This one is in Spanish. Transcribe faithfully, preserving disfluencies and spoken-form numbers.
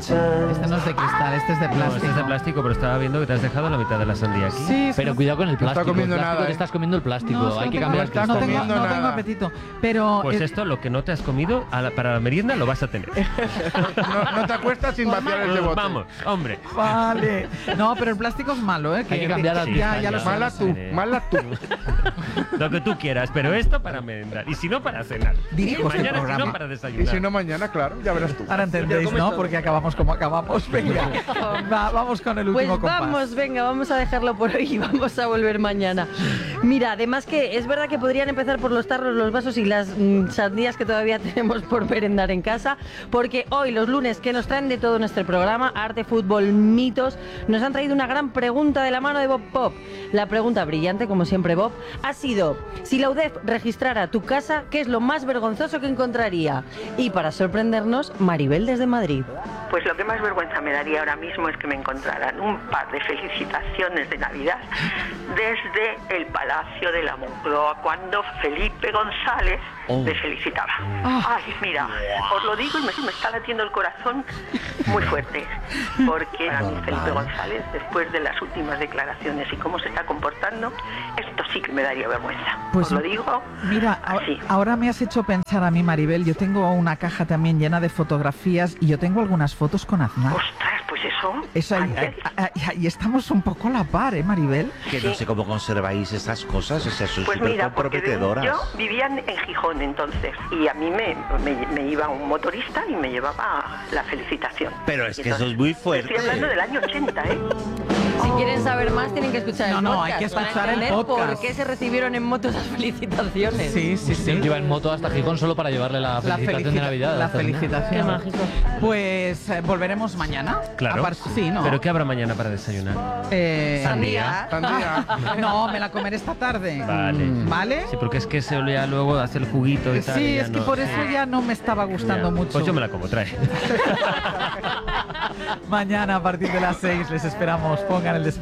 Este no es de cristal, este es de No, plástico. este es de plástico, pero estaba viendo que te has dejado la mitad de la sandía aquí. Sí, Pero cuidado con el No está plástico. El comiendo plástico nada, te ¿eh? estás comiendo el plástico. No, Hay que tengo- cambiar el estás no cristal. tengo, comiendo no nada. tengo apetito. Pero Pues eh, esto, lo que no te has comido, a la- para la merienda lo vas a tener. No, no te acuestas sin vaciar ese bote. Vamos, hombre. vale. No, pero el plástico es malo, ¿eh? Hay que cambiar la ya, cristal, ya lo ya. sé. Mala tú, Sí. mala tú. Lo que tú quieras, pero esto para merendar. Y si no, para cenar. Dirijo Y este mañana, si programa. no, para Y desayunar. si no, mañana, claro, ya verás tú. Ahora entendéis, ¿no? Porque acabamos como acabamos. Venga, va, vamos con el Pues último compás. vamos, venga, vamos a dejarlo por hoy y vamos a volver mañana. Mira, además que es verdad que podrían empezar por los tarros, los vasos y las mm, sandías que todavía tenemos por merendar en casa, porque hoy, los lunes, que nos traen de todo nuestro programa, arte, fútbol, mitos, nos han traído una gran pregunta de la mano de Bob Pop. La pregunta brillante, como siempre Bob, ha sido: si la U D E F registrara tu casa, ¿qué es lo más vergonzoso que encontraría? Y para sorprendernos, Maribel desde Madrid. Pues lo que más vergüenza me daría ahora mismo es que me encontraran un par de felicitaciones de Navidad desde el Palacio de la Moncloa cuando Felipe González Oh. me felicitaba. Ay, mira, os lo digo y me, me está latiendo el corazón muy fuerte, porque a mí Felipe González, después de las últimas declaraciones y cómo se está comportando, esto sí que me daría vergüenza. Pues, os lo digo Mira, a- así. ahora me has hecho pensar a mí, Maribel. Yo tengo una caja también llena de fotografías y yo tengo algunas fotos con Aznar. Ostras, pues eso... Eso ahí, Ángel, ahí- ahí- ahí estamos un poco a la par, ¿eh, Maribel? Que no sé cómo conserváis esas cosas, o sea, son Pues súper mira, porque de- comprometedoras. yo vivía en, en Gijón entonces y a mí me, me, me iba un motorista y me llevaba la felicitación. Pero es Y que eso entonces, es muy fuerte. Estoy hablando del año ochenta, ¿eh? Si quieren saber más, tienen que escuchar No, el no, podcast. hay que escuchar para el entender podcast. por qué se recibieron en moto esas felicitaciones. Sí, sí, sí. Lleva en moto hasta Gijón solo para llevarle la La felicitación de felicita- Navidad. La hasta el final. felicitación. Qué mágico. Pues eh, volveremos mañana. Claro. Apar- sí, ¿no? ¿Pero qué habrá mañana para desayunar? Eh, Sandía. Sandía. No, me la comeré esta tarde. Vale. ¿Vale? Sí, porque es que se ya luego hace el juguito y tal. y Sí, ya es que no- por eso ya no me estaba gustando Ya. mucho. Pues yo me la como, trae. Mañana a partir de las seis les esperamos. Pongan el